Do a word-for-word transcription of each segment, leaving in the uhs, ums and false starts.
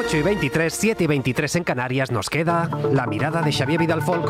ocho y veintitrés, siete y veintitrés en Canarias, nos queda la mirada de Xavier Vidal-Folk.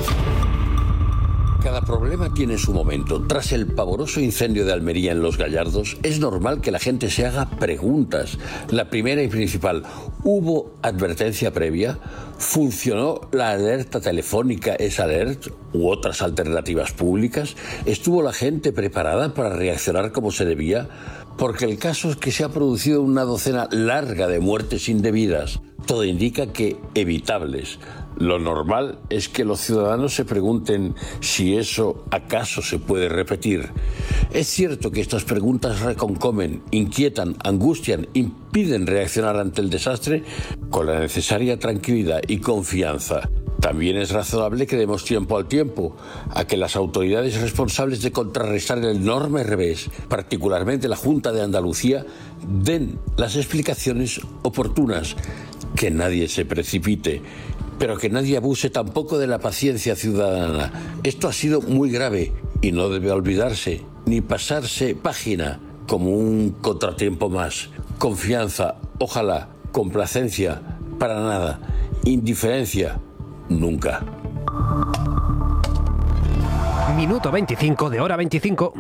Cada problema tiene su momento. Tras el pavoroso incendio de Almería en Los Gallardos, es normal que la gente se haga preguntas. La primera y principal, ¿hubo advertencia previa? ¿Funcionó la alerta telefónica S-Alert u otras alternativas públicas? ¿Estuvo la gente preparada para reaccionar como se debía? Porque el caso es que se ha producido una docena larga de muertes indebidas. Todo indica que evitables. Lo normal es que los ciudadanos se pregunten si eso acaso se puede repetir. Es cierto que estas preguntas reconcomen, inquietan, angustian, impiden reaccionar ante el desastre con la necesaria tranquilidad y confianza. También es razonable que demos tiempo al tiempo a que las autoridades responsables de contrarrestar el enorme revés, particularmente la Junta de Andalucía, den las explicaciones oportunas. Que nadie se precipite, pero que nadie abuse tampoco de la paciencia ciudadana. Esto ha sido muy grave y no debe olvidarse ni pasarse página como un contratiempo más. Confianza, ojalá, complacencia, para nada. Indiferencia, nunca. Minuto veinticinco de hora veinticinco.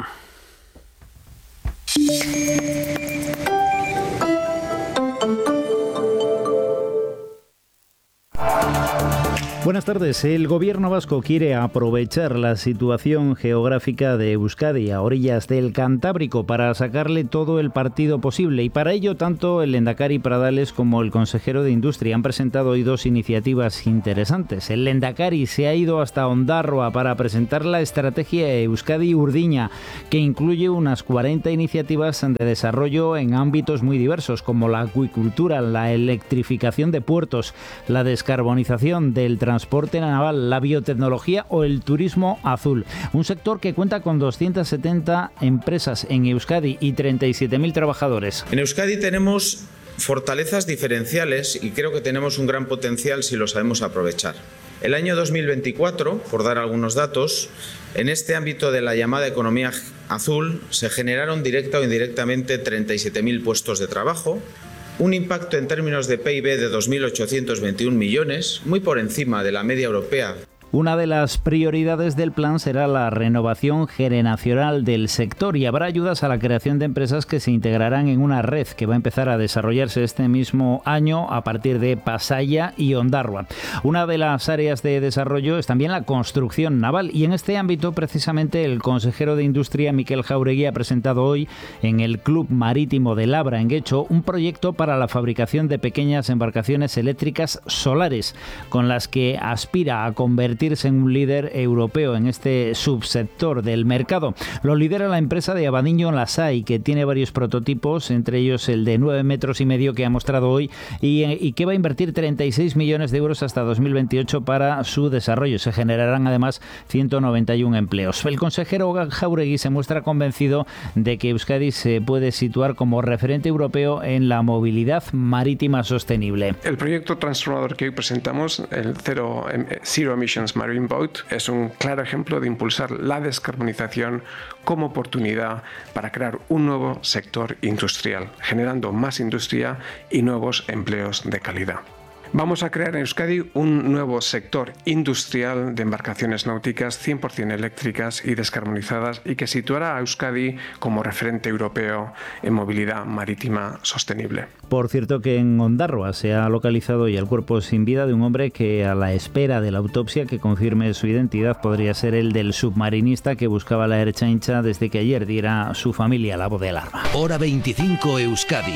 Buenas tardes. El gobierno vasco quiere aprovechar la situación geográfica de Euskadi a orillas del Cantábrico para sacarle todo el partido posible, y para ello tanto el Lehendakari Pradales como el consejero de Industria han presentado hoy dos iniciativas interesantes. El Lehendakari se ha ido hasta Ondarroa para presentar la estrategia Euskadi-Urdiña, que incluye unas cuarenta iniciativas de desarrollo en ámbitos muy diversos, como la acuicultura, la electrificación de puertos, la descarbonización del transporte transporte naval, la biotecnología o el turismo azul. Un sector que cuenta con doscientas setenta empresas en Euskadi y treinta y siete mil trabajadores. En Euskadi tenemos fortalezas diferenciales y creo que tenemos un gran potencial si lo sabemos aprovechar. El año dos mil veinticuatro, por dar algunos datos, en este ámbito de la llamada economía azul se generaron directa o indirectamente treinta y siete mil puestos de trabajo, un impacto en términos de P I B de dos mil ochocientos veintiún millones, muy por encima de la media europea. Una de las prioridades del plan será la renovación generacional del sector y habrá ayudas a la creación de empresas que se integrarán en una red que va a empezar a desarrollarse este mismo año a partir de Pasaia y Ondarroa. Una de las áreas de desarrollo es también la construcción naval, y en este ámbito precisamente el consejero de Industria, Miquel Jauregui, ha presentado hoy en el Club Marítimo de Labra, en Guecho, un proyecto para la fabricación de pequeñas embarcaciones eléctricas solares, con las que aspira a convertir en un líder europeo en este subsector del mercado. Lo lidera la empresa de Abadiño Lasai, que tiene varios prototipos, entre ellos el de nueve metros y medio que ha mostrado hoy y, y que va a invertir treinta y seis millones de euros hasta dos mil veintiocho para su desarrollo. Se generarán además ciento noventa y uno empleos. El consejero Jauregui se muestra convencido de que Euskadi se puede situar como referente europeo en la movilidad marítima sostenible. El proyecto transformador que hoy presentamos, el Zero, Zero Emissions Marine Boat, es un claro ejemplo de impulsar la descarbonización como oportunidad para crear un nuevo sector industrial, generando más industria y nuevos empleos de calidad. Vamos a crear en Euskadi un nuevo sector industrial de embarcaciones náuticas cien por ciento eléctricas y descarbonizadas, y que situará a Euskadi como referente europeo en movilidad marítima sostenible. Por cierto, que en Ondarroa se ha localizado ya el cuerpo sin vida de un hombre que, a la espera de la autopsia que confirme su identidad, podría ser el del submarinista que buscaba la Ertzaintza desde que ayer diera su familia la voz de alarma. Hora veinticinco Euskadi.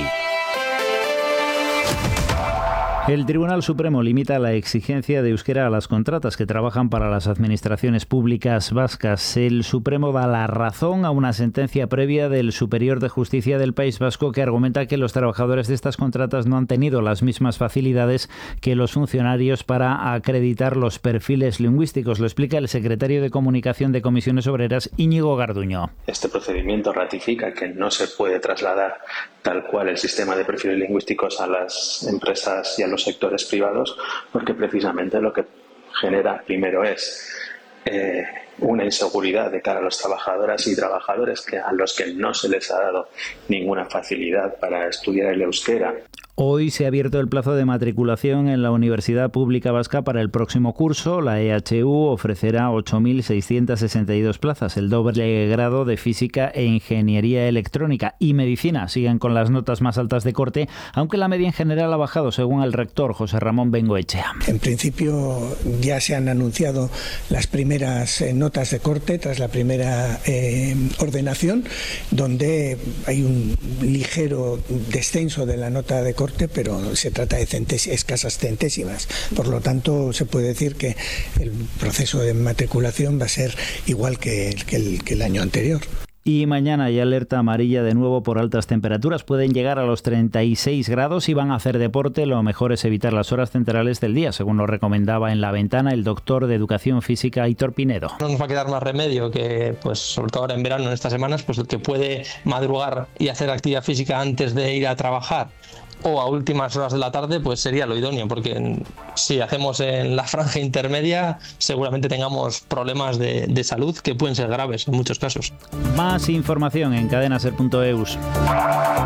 El Tribunal Supremo limita la exigencia de euskera a las contratas que trabajan para las administraciones públicas vascas. El Supremo da la razón a una sentencia previa del Superior de Justicia del País Vasco que argumenta que los trabajadores de estas contratas no han tenido las mismas facilidades que los funcionarios para acreditar los perfiles lingüísticos. Lo explica el secretario de Comunicación de Comisiones Obreras, Íñigo Garduño. Este procedimiento ratifica que no se puede trasladar tal cual el sistema de perfiles lingüísticos a las empresas y a los sectores privados, porque precisamente lo que genera primero es eh, una inseguridad de cara a los trabajadoras y trabajadores que a los que no se les ha dado ninguna facilidad para estudiar el euskera. Hoy se ha abierto el plazo de matriculación en la Universidad Pública Vasca para el próximo curso. La E H U ofrecerá ocho mil seiscientas sesenta y dos plazas, el doble grado de Física e Ingeniería Electrónica y Medicina. Siguen con las notas más altas de corte, aunque la media en general ha bajado, según el rector José Ramón Bengoechea. En principio ya se han anunciado las primeras eh, notas de corte tras la primera eh, ordenación, donde hay un ligero descenso de la nota de corte, pero se trata de centés- escasas centésimas. Por lo tanto, se puede decir que el proceso de matriculación va a ser igual que el, que el, que el año anterior. Y mañana hay alerta amarilla de nuevo por altas temperaturas. Pueden llegar a los treinta y seis grados y van a hacer deporte. Lo mejor es evitar las horas centrales del día, según nos recomendaba en La Ventana el doctor de Educación Física Aitor Pinedo. No nos va a quedar más remedio que, pues, sobre todo ahora en verano, en estas semanas, pues el que puede madrugar y hacer actividad física antes de ir a trabajar o a últimas horas de la tarde, pues sería lo idóneo, porque si hacemos en la franja intermedia seguramente tengamos problemas de, de salud que pueden ser graves en muchos casos. Más información en cadena ser punto eus.